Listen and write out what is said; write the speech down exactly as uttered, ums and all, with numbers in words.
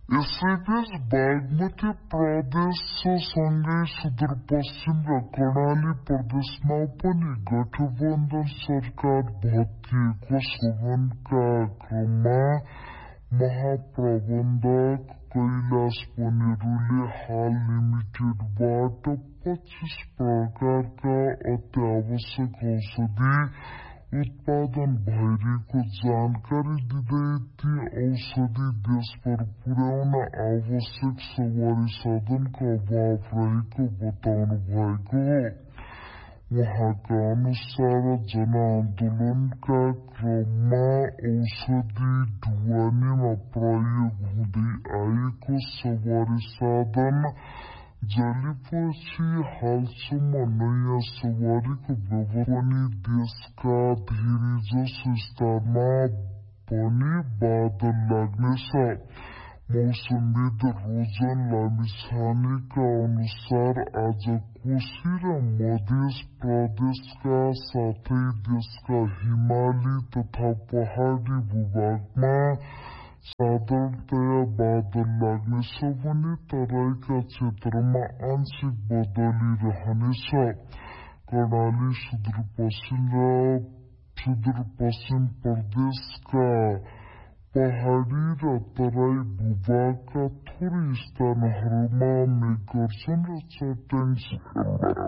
यसैबीच बागमती प्रदेशसँगै सुदूरपश्चिम र कर्णाली प्रदेशमा पनि गठबन्धन सरकार भत्किएको छ। गठबन्धनका क्रममा महाप्रबन्धक कैलाश बनेरूले हाल लिमिटेडबाट पच्चीस प्रकारका अत्यावश्यक औषधि उत्पादन भइरहेको जानकारी दिँदै ती औषधि देशभर पुर्याउन आवश्यक सवारी साधनको अभाव रहेको बताउनु भएको हो। उहाँका अनुसार जनआन्दोलनका क्रममा औषधि ढुवानीमा प्रयोग हुँदै आएको सवारी साधन जलेपछि हालसम्म नयाँ सवारीको व्यवस्था पनि देशका धेरैजसो स्थानमा पनि बादल लाग्नेछ। मौसमविद रोजन लामिछानेका अनुसार आज कोशी र मध्य प्रदेशका साथै देशका हिमाली तथा पहाडी भूभागमा साधारणतया बादल लाग्नेछ भने तराईका क्षेत्रमा आंशिक बदली रहनेछ। कर्णाली, सुदूरपश्चिम र सुदूरपश्चिम प्रदेशका पहाडी र तराई भूभागका थोरै स्थानहरूमा मेघगर्जन र चट्याङ